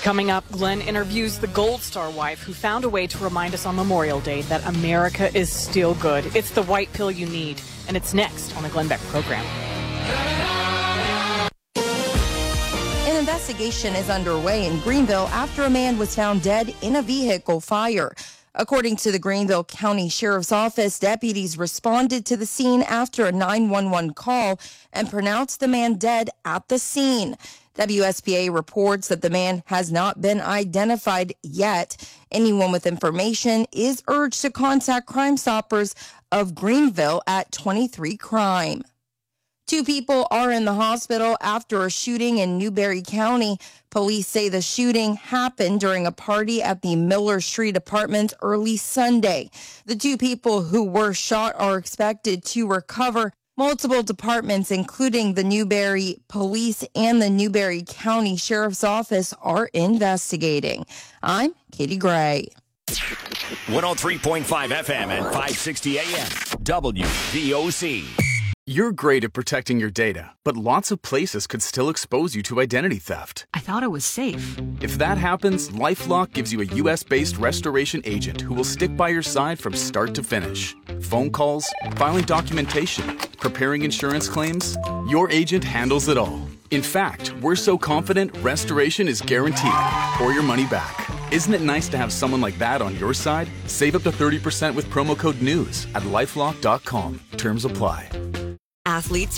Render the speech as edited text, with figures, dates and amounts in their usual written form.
Coming up, Glenn interviews the Gold Star wife who found a way to remind us on Memorial Day that America is still good. It's the white pill you need, and it's next on the Glenn Beck program. An investigation is underway in Greenville after a man was found dead in a vehicle fire. According to the Greenville County Sheriff's Office, deputies responded to the scene after a 911 call and pronounced the man dead at the scene. WSPA reports that the man has not been identified yet. Anyone with information is urged to contact Crime Stoppers of Greenville at 23 Crime. 2 people are in the hospital after a shooting in Newberry County. Police say the shooting happened during a party at the Miller Street apartment early Sunday. The 2 people who were shot are expected to recover. Multiple departments, including the Newberry Police and the Newberry County Sheriff's Office, are investigating. I'm Katie Gray. 103.5 FM and 560 AM, WVOC. You're great at protecting your data, but lots of places could still expose you to identity theft. I thought it was safe. If that happens, LifeLock gives you a U.S.-based restoration agent who will stick by your side from start to finish. Phone calls, filing documentation, preparing insurance claims, your agent handles it all. In fact, we're so confident restoration is guaranteed or your money back. Isn't it nice to have someone like that on your side? Save up to 30% with promo code NEWS at LifeLock.com. Terms apply. Athletes